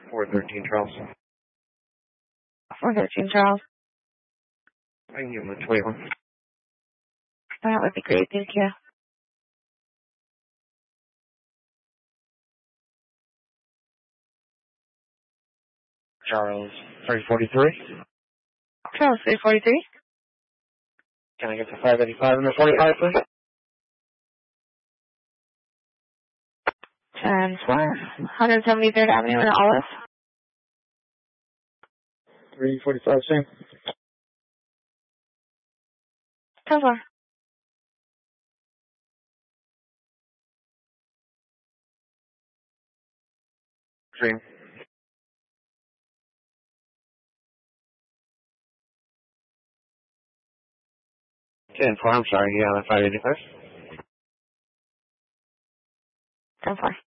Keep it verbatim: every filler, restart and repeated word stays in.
four thirteen Charles. four thirteen Charles. I can give him a twenty-one. That would be great, thank you. Charles, three forty-three. Charles, three forty-three. Can I get the five eighty-five and the forty-five, please? ten four. one seventy-third Avenue in Olive. three forty-five, same. ten four. Same. ten four, I'm sorry, yeah, the five eighty-five. ten four.